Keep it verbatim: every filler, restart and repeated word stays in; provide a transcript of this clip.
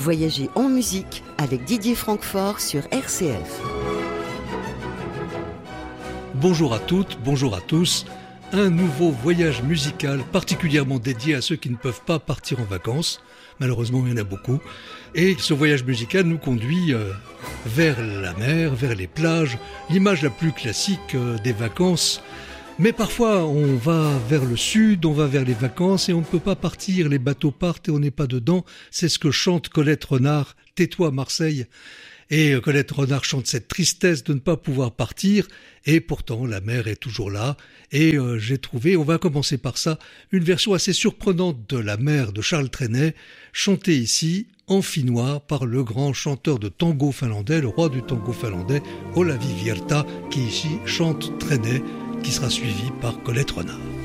Voyager en musique avec Didier Francfort sur R C F. Bonjour à toutes, bonjour à tous. Un nouveau voyage musical particulièrement dédié à ceux qui ne peuvent pas partir en vacances. Malheureusement, il y en a beaucoup. Et ce voyage musical nous conduit euh, vers la mer, vers les plages, l'image la plus classique euh, des vacances. Mais parfois, on va vers le sud, on va vers les vacances et on ne peut pas partir. Les bateaux partent et on n'est pas dedans. C'est ce que chante Colette Renard, « Tais-toi Marseille ». Et Colette Renard chante cette tristesse de ne pas pouvoir partir. Et pourtant, la mer est toujours là. Et euh, j'ai trouvé, on va commencer par ça, une version assez surprenante de La mer de Charles Trenet, chantée ici en finnois par le grand chanteur de tango finlandais, le roi du tango finlandais, Olavi Virta, qui ici chante Trenet, qui sera suivi par Colette Renard.